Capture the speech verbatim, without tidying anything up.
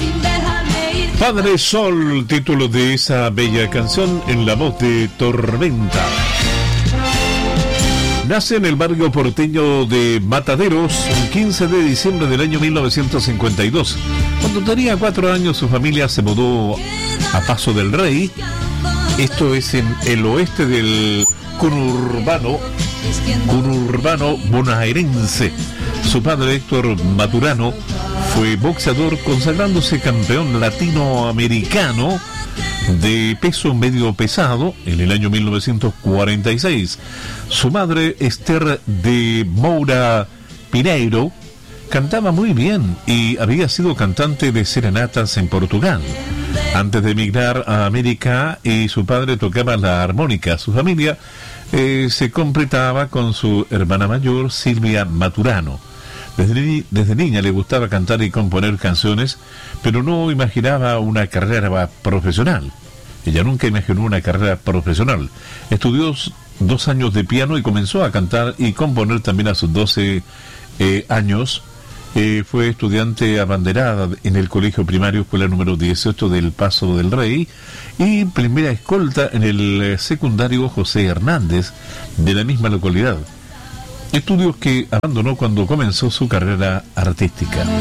Padre Sol, título de esa bella canción en la voz de Tormenta. Nace en el barrio porteño de Mataderos el quince de diciembre del año mil novecientos cincuenta y dos. Cuando tenía cuatro años, su familia se mudó a Paso del Rey. Esto es en el oeste del conurbano, conurbano bonaerense. Su padre, Héctor Maturano, fue boxeador, consagrándose campeón latinoamericano de peso medio pesado en el año mil novecientos cuarenta y seis. Su madre, Esther de Moura Pineiro, cantaba muy bien y había sido cantante de serenatas en Portugal. Antes de emigrar a América, y su padre tocaba la armónica. Su familia eh, se completaba con su hermana mayor, Silvia Maturano. Desde, ni desde niña le gustaba cantar y componer canciones, pero no imaginaba una carrera profesional. Ella nunca imaginó una carrera profesional. Estudió dos años de piano y comenzó a cantar y componer también a sus doce eh, años. Eh, fue estudiante abanderada en el colegio primario, escuela número dieciocho del Paso del Rey, y primera escolta en el secundario José Hernández de la misma localidad. Estudios que abandonó cuando comenzó su carrera artística.